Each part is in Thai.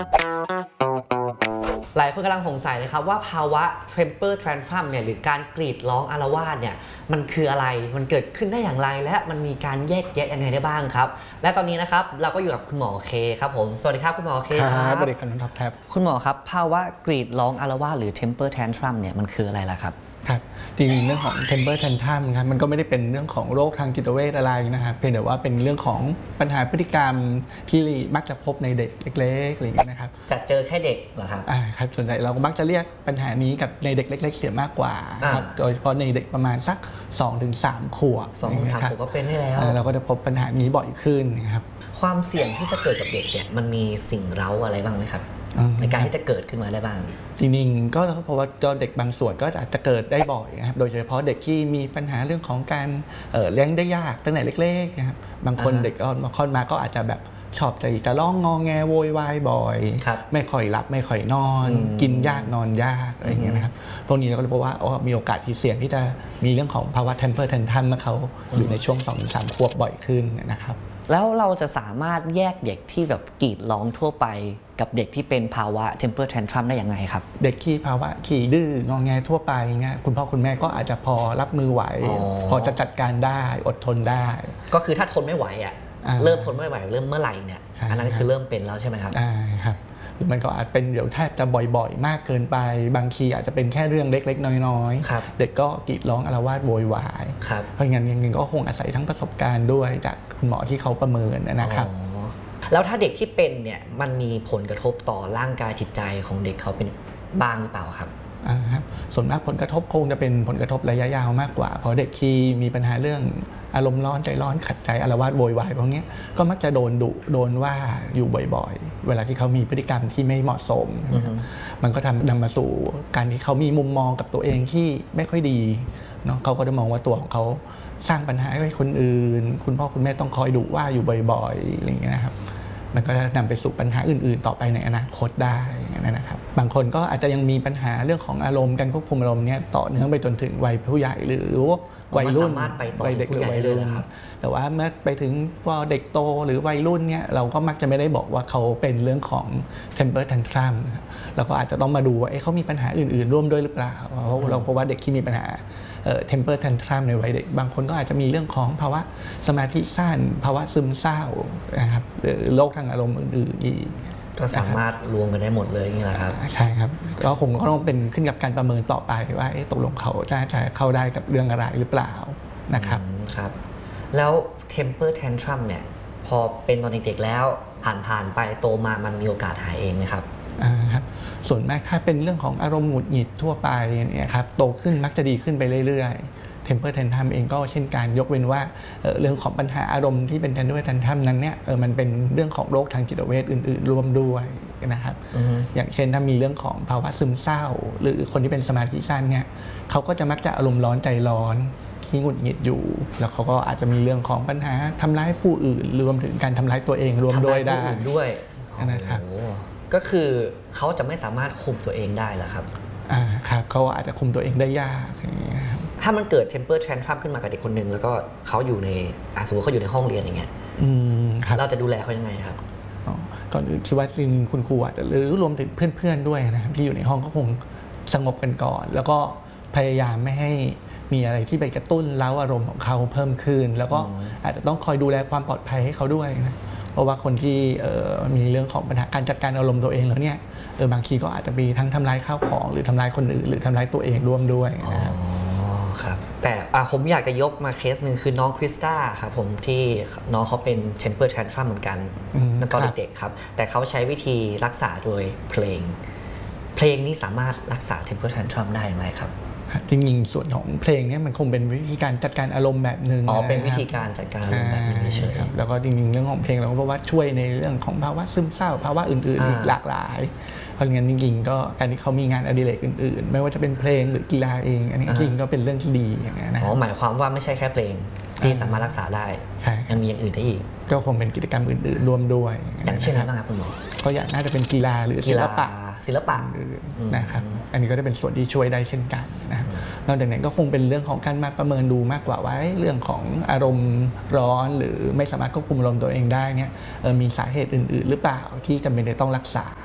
หลายคนกำลังสงสัยนะครับว่าภาวะ temper tantrum เนี่ยหรือการกรีดร้องอาละวาดเนี่ยมันคืออะไรมันเกิดขึ้นได้อย่างไรและมันมีการแยกแยะยังไงได้บ้างครับและตอนนี้นะครับเราก็อยู่กับคุณหมอเคครับผมสวัสดีครับคุณหมอเคครับสวัสดีครับน้องท็อปครับคุณหมอครับภาวะกรีดร้องอาละวาดหรือ temper tantrum เนี่ยมันคืออะไรล่ะครับครับจริงๆเรื่องของ temper tantrum ครับมันก็ไม่ได้เป็นเรื่องของโรคทางจิตเวชอะไรนะครับเพียงแต่ว่าเป็นเรื่องของปัญหาพฤติกรรมที่มักจะพบในเด็กเล็กๆอะไรอย่างเงี้ยนะครับจะเจอแค่เด็กเหรอครับครับส่วนใหญ่เราก็มักจะเรียกปัญหานี้กับในเด็กเล็กๆเสียมากกว่าครับโดยเฉพาะในเด็กประมาณสัก 2-3 ขวบ 2-3 ขวบก็เป็นได้แล้วเราก็จะพบปัญหานี้บ่อยขึ้นนะครับความเสี่ยงที่จะเกิดกับเด็กเนี่ยมันมีสิ่งเร้าอะไรบ้างไหมครับในการที่จะเกิดขึ้นมาได้บ้างจริงๆก็เพราะว่าเด็กบางส่วนก็อาจจะเกิดได้บ่อยนะครับโดยเฉพาะเด็กที่มีปัญหาเรื่องของการเลี้ยงได้ยากตั้งแต่เล็กๆนะครับบางคนเด็กค่อนมาก็อาจจะแบบชอบจะร้องงอแงโวยวายบ่อยไม่ค่อยหลับไม่ค่อยนอนกินยากนอนยากอะไรอย่างเงี้ยนะครับพวกนี้เราก็เลยพบว่ามีโอกาสที่เสี่ยงที่จะมีเรื่องของภาวะ temper tantrum เมื่อเขาอยู่ในช่วง 2-3 ขวบบ่อยขึ้นนะครับแล้วเราจะสามารถแยกเด็กที่แบบกรีดร้องทั่วไปกับเด็กที่เป็นภาวะ temper tantrum ได้ยังไงครับเด็กที่ภาวะขี้ดื้องอแงทั่วไปเงี้ยคุณพ่อคุณแม่ก็อาจจะพอรับมือไหวพอจะจัดการได้อดทนได้ก็คือถ้าทนไม่ไหวเริ่มทนไม่ไหวเริ่มเมื่อไหร่เนี่ยอันนั้นคือเริ่มเป็นแล้วใช่ไหมครับครับมันก็อาจเป็นเดี๋ยวถ้าจะบ่อยๆมากเกินไปบางทีอาจจะเป็นแค่เรื่องเล็กๆน้อยๆเด็กก็กรีดร้องอาละวาดโวยวายเพราะงั้นยังก็คงอาศัยทั้งประสบการณ์ด้วยจากคุณหมอที่เขาประเมินนะครับแล้วถ้าเด็กที่เป็นเนี่ยมันมีผลกระทบต่อร่างกายจิตใจของเด็กเขาเป็นบ้างหรือเปล่าครับส่วนมากผลกระทบคงจะเป็นผลกระทบระยะยาวมากกว่าเพราะเด็กที่มีปัญหาเรื่องอารมณ์ร้อนใจร้อนขัดใจอาละวาดโวยวายพวกนี้ก็มักจะโดนดุโดนว่าอยู่บ่อยๆเวลาที่เขามีพฤติกรรมที่ไม่เหมาะสมมันก็นำมาสู่การที่เขามีมุมมองกับตัวเองที่ไม่ค่อยดีเนาะเขาก็จะมองว่าตัวของเขาสร้างปัญหาให้คนอื่นคุณพ่อคุณแม่ต้องคอยดุว่าอยู่บ่อยๆอะไรอย่างเงี้ยนะครับมันก็จะนำไปสู่ปัญหาอื่นๆต่อไปในอนาคตได้นะครับบางคนก็อาจจะยังมีปัญหาเรื่องของอารมณ์การควบคุมอารมณ์เนี่ยต่อเนื่องไปจนถึงวัยผู้ใหญ่หรือวัยรุ่นวัยเด็กหรือวัยรุ่นครับแต่ว่าเมื่อไปถึงพอเด็กโตหรือวัยรุ่นเนี่ยเราก็มักจะไม่ได้บอกว่าเขาเป็นเรื่องของ temper tantrum เราก็อาจจะต้องมาดูว่าเขามีปัญหาอื่นๆร่วมด้วยหรือเปล่าเพราะว่าเด็กที่มีปัญหาtemper tantrum ในวัยเด็กบางคนก็อาจจะมีเรื่องของภาวะสมาธิสั้นภาวะซึมเศร้านะครับหรือโรคทางอารมณ์อื่นๆอีกก็สามารถรวมกันได้หมดเลยนี่แหละครับใช่ครับก็คงต้องเป็นขึ้นกับการประเมินต่อไปว่าตกลงเขาจะเข้าได้กับเรื่องอะไรหรือเปล่านะครับครับแล้ว temper tantrum เนี่ยพอเป็นตอนเด็กๆแล้วผ่านไปโตมามันมีโอกาสหายเองไหมครับครับส่วนมากถ้าเป็นเรื่องของอารมณ์หงุดหงิดทั่วไปเนี่ยครับโตขึ้นมักจะดีขึ้นไปเรื่อยๆ temper tantrum เองก็เช่นกันยกเว้นว่าเรื่องของปัญหาอารมณ์ที่เป็น temper tantrum นั้นเนี่ยมันเป็นเรื่องของโรคทางจิตเวชอื่นๆรวมด้วยนะครับอย่างเช่นถ้ามีเรื่องของภาวะซึมเศร้าหรือคนที่เป็นสมาธิสั้นเนี่ยเขาก็จะมักจะอารมณ์ร้อนใจร้อนที่หงุดหงิดอยู่แล้วเขาก็อาจจะมีเรื่องของปัญหาทำร้ายผู้อื่นรวมถึงการทำร้ายตัวเองรวมด้วยได้นะครับก็คือเขาจะไม่สามารถคุมตัวเองได้หรอครับครับเขาอาจจะคุมตัวเองได้ยากถ้ามันเกิด temper tantrum ขึ้นมากับเด็กคนหนึ่งแล้วก็เขาอยู่ในสมมติเขาอยู่ในห้องเรียนอย่างเงี้ยเราจะดูแลเขายังไงครับก่อนอื่นคิดว่าจริงคุณครูอาจจะหรือรวมถึงเพื่อนๆด้วยนะครับที่อยู่ในห้องก็คงสงบกันก่อนแล้วก็พยายามไม่ให้มีอะไรที่ไปกระตุ้นเร้าอารมณ์ของเขาเพิ่มขึ้นแล้วก็อาจจะต้องคอยดูแลความปลอดภัยให้เขาด้วยนะเพราะว่าคนที่มีเรื่องของปัญหาการจัดการอารมณ์ตัวเองแล้วเนี่ยบางทีก็อาจจะมีทั้งทำร้ายข้าวของหรือทำร้ายคนอื่นหรือทำร้ายตัวเองร่วมด้วยครับแต่ผมอยากจะยกมาเคสหนึ่งคือน้องคริสตาครับผมที่น้องเขาเป็น temper tantrum เหมือนกันตอนเด็กๆครับแต่เขาใช้วิธีรักษาโดยเพลงนี้สามารถรักษา temper tantrum ได้อย่างไรครับจริงๆส่วนของเพลงเนี่ยมันคงเป็นวิธีการจัดการอารมณ์แบบหนึ่งเป็นวิธีการจัดการอารมณ์แบบนึงเฉยๆแล้วก็จริงๆเรื่องของเพลงเราก็ว่าช่วยในเรื่องของภาวะซึมเศร้าภาวะอื่นๆอีกหลากหลายเพราะงั้นจริงๆก็การที่เขามีงานอดิเรกอื่นๆไม่ว่าจะเป็นเพลงหรือกีฬาเองอันนี้จริงก็เป็นเรื่องที่ดีอย่างนี้นะหมายความว่าไม่ใช่แค่เพลงที่สามารถรักษาได้ยังมีอย่างอื่นได้อีกก็คงเป็นกิจกรรมอื่นๆร่วมด้วยอย่างเช่นอะไรบ้างครับคุณหมอก็อย่างน่าจะเป็นกีฬาหรือศิลปะนะครับอันนี้ก็จะเป็นส่วนที่ช่วยได้เช่นกันนะครับนอกจากนั้นก็คงเป็นเรื่องของการมาประเมินดูมากกว่าว่าเรื่องของอารมณ์ร้อนหรือไม่สามารถควบคุมอารมณ์ตัวเองได้เนี่ยมีสาเหตุอื่นๆหรือเปล่าที่จำเป็นจะต้องรักษา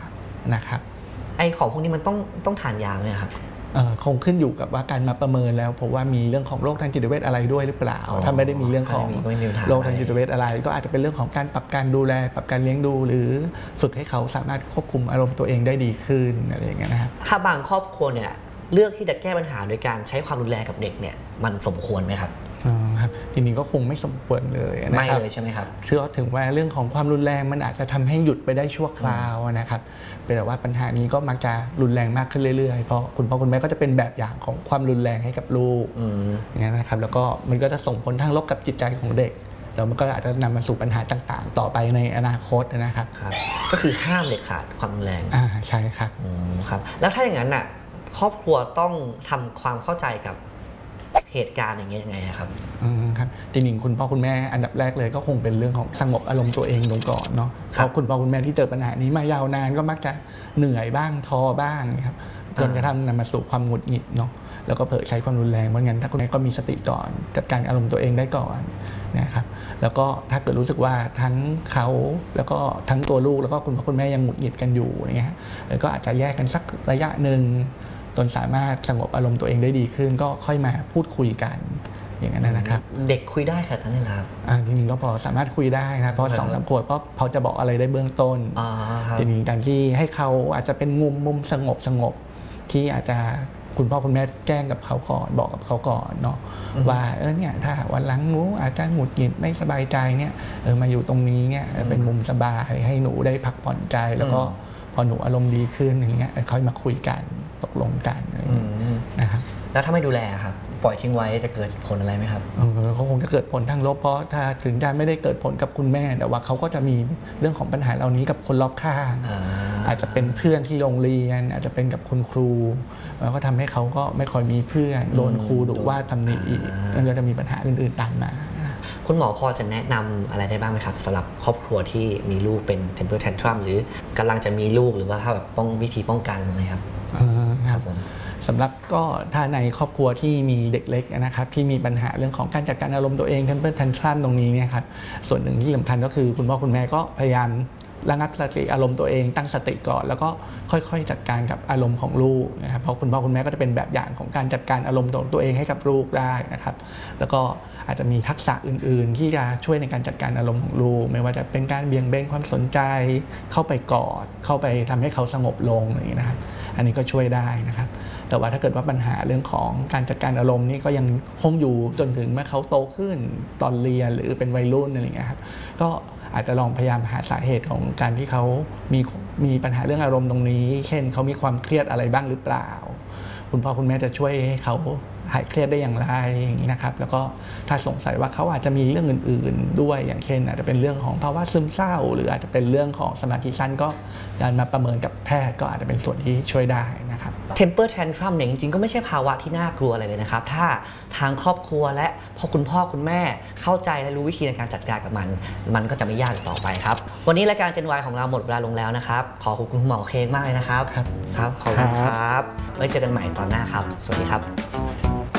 นะครับไอของพวกนี้มันต้องทานยาไหมครับคงขึ้นอยู่กับว่าการมาประเมินแล้วเพราะว่ามีเรื่องของโรคทางจิตเวชอะไรด้วยหรือเปล่าถ้าไม่ได้มีเรื่องของโรคทางจิตเวชอะไรก็อาจจะเป็นเรื่องของการปรับการดูแลปรับการเลี้ยงดูหรือฝึกให้เขาสามารถควบคุมอารมณ์ตัวเองได้ดีขึ้นอะไรอย่างเงี้ยนะครับถ้าบางครอบครัวเนี่ยเลือกที่จะแก้ปัญหาโดยการใช้ความรุนแรงกับเด็กเนี่ยมันสมควรไหมครับครับทีนี้ก็คงไม่สมควรเลยนะครับไม่เลยใช่ไหมครับคือถึงว่าเรื่องของความรุนแรงมันอาจจะทำให้หยุดไปได้ชั่วคราวนะครับแต่ว่าปัญหานี้ก็มักจะรุนแรงมากขึ้นเรื่อยๆเพราะคุณพ่อคุณแม่ก็จะเป็นแบบอย่างของความรุนแรงให้กับลูกอย่างนี้นะครับแล้วก็มันก็จะส่งผลทางลบกับจิตใจของเด็กแล้วมันก็อาจจะนำมาสู่ปัญหาต่างๆต่อไปในอนาคตนะครับก็คือห้ามเด็ดขาดความรุนแรงใช่ครับครับแล้วถ้าอย่างนั้นน่ะครอบครัวต้องทำความเข้าใจกับเหตุการณ์อย่างเงี้ยยังไงครับครับจริงๆคุณพ่อคุณแม่อันดับแรกเลยก็คงเป็นเรื่องของสงบอารมณ์ตัวเองลงก่อนเนาะเพราะคุณพ่อคุณแม่ที่เจอปัญหานี้มายาวนานก็มักจะเหนื่อยบ้างท้อบ้างครับจนกระทั่งนำมาสู่ความหงุดหงิดเนาะแล้วก็เผลอใช้ความรุนแรงเพราะงั้นถ้าคุณแม่ก็มีสติก่อนจัดการอารมณ์ตัวเองได้ก่อนนะครับแล้วก็ถ้าเกิดรู้สึกว่าทั้งเขาแล้วก็ทั้งตัวลูกแล้วก็คุณพ่อคุณแม่ยังหงุดหงิดกันอยู่อย่างเงี้ยก็อาจจะแยกกันสักระยะหนึ่งจนสามารถสงบอารมณ์ตัวเองได้ดีขึ้นก็ค่อยมาพูดคุยกันอย่างนั้นนะครับเด็กคุยได้ค่ะท่านนี่ครับจริงๆก็พอสามารถคุยได้นะเพราะ2-3 ขวบก็พอจะบอกอะไรได้เบื้องต้นทีนี้การที่ให้เขาอาจจะเป็นมุมสงบที่อาจจะคุณพ่อคุณแม่แจ้งกับเขาก่อนบอกกับเขาก่อนเนาะว่าเนี่ยถ้าวันหลังหนูอาจจะหงุดหงิดไม่สบายใจเนี่ยมาอยู่ตรงนี้เนี่ยเป็นมุมสบายให้หนูได้พักผ่อนใจแล้วก็พอหนูอารมณ์ดีขึ้นอย่างเงี้ยค่อยมาคุยกันตกลงกันนะครับแล้วถ้าไม่ดูแลครับปล่อยทิ้งไว้จะเกิดผลอะไรไหมครับเขาคงจะเกิดผลทางลบเพราะถ้าถึงจะไม่ได้เกิดผลกับคุณแม่แต่ว่าเขาก็จะมีเรื่องของปัญหาเหล่านี้กับคนรอบข้างอาจจะเป็นเพื่อนที่โรงเรียนอาจจะเป็นกับคุณครูแล้วก็ทำให้เขาก็ไม่ค่อยมีเพื่อนโดนครูดุว่าตำหนิอีกแล้วก็จะมีปัญหาอื่นๆตามมาคุณหมอพอจะแนะนำอะไรได้บ้างไหมครับสำหรับครอบครัวที่มีลูกเป็น temper tantrum หรือกำลังจะมีลูกหรือว่าถ้าแบบวิธีป้องกันอะไรครับครับผมสำหรับก็ถ้าในครอบครัวที่มีเด็กเล็กนะครับที่มีปัญหาเรื่องของการจัดการอารมณ์ตัวเอง temper tantrum ตรงนี้เนี่ยครับส่วนหนึ่งที่สำคัญก็คือคุณพ่อคุณแม่ก็พยายามระงับสติอารมณ์ตัวเองตั้งสติก่อนแล้วก็ค่อยๆจัดการกับอารมณ์ของลูกนะครับเพราะคุณพ่อคุณแม่ก็จะเป็นแบบอย่างของการจัดการอารมณ์ของตัวเองให้กับลูกได้นะครับแล้วก็อาจจะมีทักษะอื่นๆที่จะช่วยในการจัดการอารมณ์ของลูกไม่ว่าจะเป็นการเบี่ยงเบนความสนใจเข้าไปกอดเข้าไปทำให้เขาสงบลงอย่างนี้นะครับอันนี้ก็ช่วยได้นะครับแต่ว่าถ้าเกิดว่าปัญหาเรื่องของการจัดการอารมณ์นี่ก็ยังคงอยู่จนถึงเมื่อเขาโตขึ้นตอนเรียนหรือเป็นวัยรุ่นอะไรอย่างเงี้ยครับก็อาจจะลองพยายามหาสาเหตุของการที่เขามีปัญหาเรื่องอารมณ์ตรงนี้เช่นเขามีความเครียดอะไรบ้างหรือเปล่าคุณพ่อคุณแม่จะช่วยให้เขาหายเครียดได้อย่างไรอย่างนี้นะครับแล้วก็ถ้าสงสัยว่าเขาอาจจะมีเรื่องอื่นๆด้วยอย่างเช่นอาจจะเป็นเรื่องของภาวะซึมเศร้าหรืออาจจะเป็นเรื่องของสมาธิสั้นก็การมาประเมินกับแพทย์ก็อาจจะเป็นส่วนที่ช่วยได้นะครับ temper tantrum เนี่ยจริงๆก็ไม่ใช่ภาวะที่น่ากลัวอะไรเลยนะครับถ้าทางครอบครัวและพอคุณพ่อคุณแม่เข้าใจและรู้วิธีในการจัดการกับมันก็จะไม่ยากต่อไปครับวันนี้รายการ Gen Y ของเราหมดเวลาลงแล้วนะครับขอขอบคุณคุณหมอเค้กมากเลยนะครับครับขอบคุณครับไว้เจอกันใหม่ตอนหน้าครับสวัสดีครับ